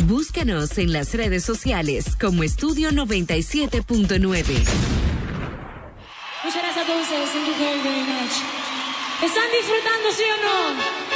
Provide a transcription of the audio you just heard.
Búscanos en las redes sociales como Estudio 97.9. Muchas gracias a todos ustedes. Thank you very, very much. ¿Están disfrutando, sí o no?